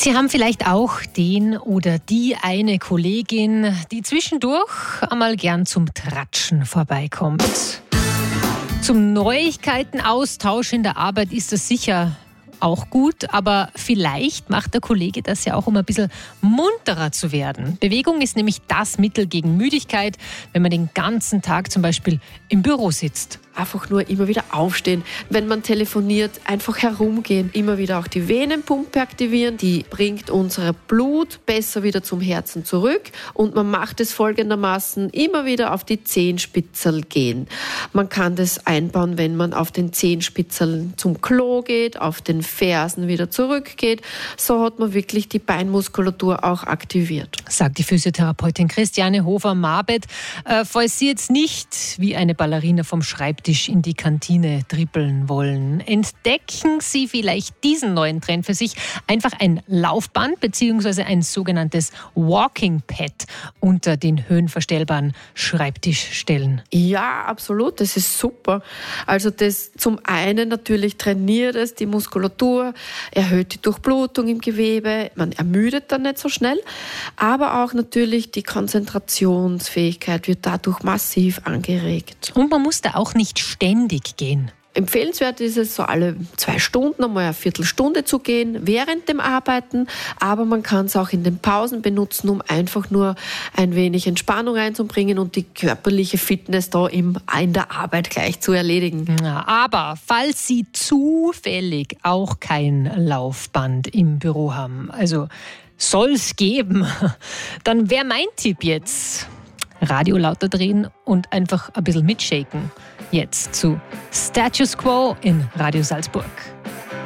Sie haben vielleicht auch den oder die eine Kollegin, die zwischendurch einmal gern zum Tratschen vorbeikommt. Zum Neuigkeitenaustausch in der Arbeit ist das sicher auch gut, aber vielleicht macht der Kollege das ja auch, um ein bisschen munterer zu werden. Bewegung ist nämlich das Mittel gegen Müdigkeit, wenn man den ganzen Tag zum Beispiel im Büro sitzt. Einfach nur immer wieder aufstehen. Wenn man telefoniert, einfach herumgehen. Immer wieder auch die Venenpumpe aktivieren. Die bringt unser Blut besser wieder zum Herzen zurück. Und man macht es folgendermaßen: immer wieder auf die Zehenspitzel gehen. Man kann das einbauen, wenn man auf den Zehenspitzeln zum Klo geht, auf den Fersen wieder zurückgeht. So hat man wirklich die Beinmuskulatur auch aktiviert. Sagt die Physiotherapeutin Christiane Hofer-Marbet. Falls Sie jetzt nicht wie eine Ballerina vom Schreibtisch in die Kantine trippeln wollen, entdecken Sie vielleicht diesen neuen Trend für sich. Einfach ein Laufband bzw. ein sogenanntes Walking Pad unter den höhenverstellbaren Schreibtisch stellen. Ja, absolut. Das ist super. Also das zum einen natürlich trainiert es die Muskulatur, erhöht die Durchblutung im Gewebe, man ermüdet dann nicht so schnell, aber auch natürlich die Konzentrationsfähigkeit wird dadurch massiv angeregt. Und man muss da auch nicht ständig gehen. Empfehlenswert ist es, so alle 2 Stunden einmal eine Viertelstunde zu gehen während dem Arbeiten, aber man kann es auch in den Pausen benutzen, um einfach nur ein wenig Entspannung einzubringen und die körperliche Fitness da in der Arbeit gleich zu erledigen. Ja, aber falls Sie zufällig auch kein Laufband im Büro haben, also soll es geben, dann wäre mein Tipp jetzt: Radio lauter drehen und einfach ein bisschen mitshaken. Jetzt zu Status Quo in Radio Salzburg.